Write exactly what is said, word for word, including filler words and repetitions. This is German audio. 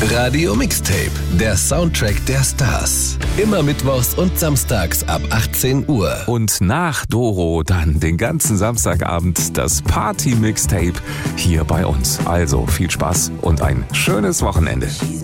Radio Mixtape, der Soundtrack der Stars. Immer mittwochs und samstags ab achtzehn Uhr. Und nach Doro dann den ganzen Samstagabend das Party-Mixtape hier bei uns. Also viel Spaß und ein schönes Wochenende.